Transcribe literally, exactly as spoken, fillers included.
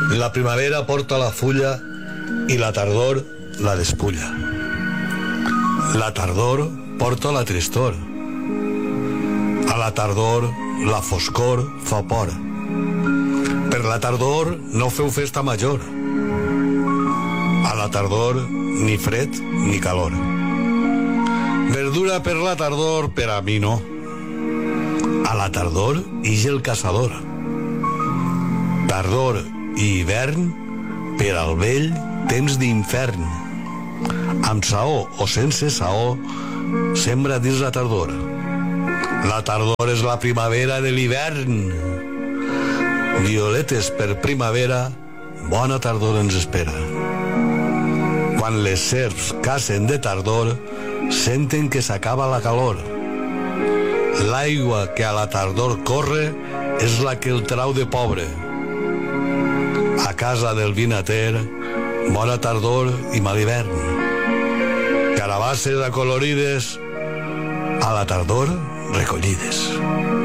La primavera porta la fulla i la tardor la despulla. La tardor porta la tristor. A la tardor la foscor fa por. Per la tardor no feu festa major. A la tardor ni fred ni calor. Verdura per la tardor, per a mi no. A la tardor ix el caçador. Tardor i hivern, per al vell temps d'infern. Amb saó o sense saó, sembra dins la tardor. La tardor és la primavera de l'hivern. Violetes per primavera, bona tardor ens espera. Quan les serps cacen de tardor, senten que s'acaba la calor. L'aigua que a la tardor corre és la que el trau de pobre. A casa del vinater, bona tardor i mal hivern. Carabasses acolorides, a la tardor recollides.